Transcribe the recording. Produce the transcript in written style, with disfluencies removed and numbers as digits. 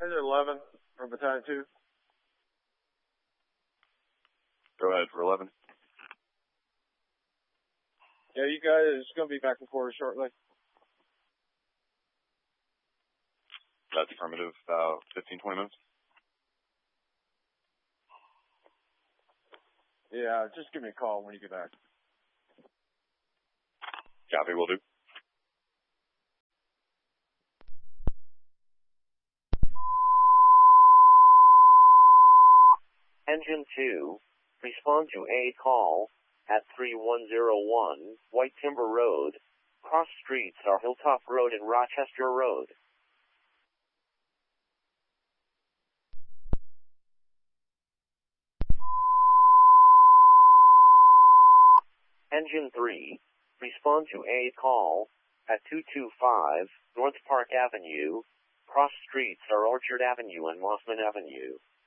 Engine 11 for Battalion 2. Go ahead for 11. Yeah, you guys going to be back and forth shortly. That's affirmative. About 15, 20 minutes. Yeah, just give me a call when you get back. Copy, will do. Engine 2, respond to a call at 3101 White Timber Road. Cross streets are Hilltop Road and Rochester Road. Engine 3, respond to a call at 225 North Park Avenue. Cross streets are Orchard Avenue and Mossman Avenue.